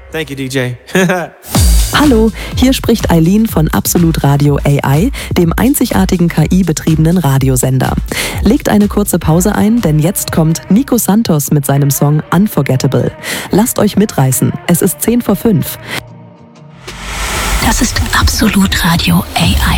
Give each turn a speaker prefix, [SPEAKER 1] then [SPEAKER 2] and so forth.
[SPEAKER 1] Thank you, DJ.
[SPEAKER 2] Hallo, hier spricht Eileen von Absolut Radio AI, dem einzigartigen KI-betriebenen Radiosender. Legt eine kurze Pause ein, denn jetzt kommt Nico Santos mit seinem Song Unforgettable. Lasst euch mitreißen, es ist 5:10.
[SPEAKER 3] Das ist Absolut Radio AI.